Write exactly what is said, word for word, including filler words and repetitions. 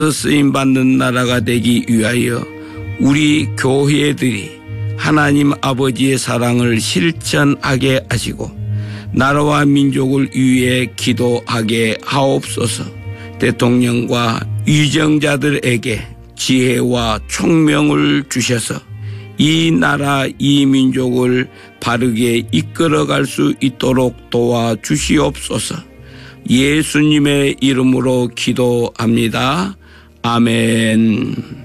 쓰임받는 나라가 되기 위하여 우리 교회들이 하나님 아버지의 사랑을 실천하게 하시고 나라와 민족을 위해 기도하게 하옵소서. 대통령과 위정자들에게 지혜와 총명을 주셔서 이 나라 이 민족을 바르게 이끌어갈 수 있도록 도와주시옵소서. 예수님의 이름으로 기도합니다. 아멘.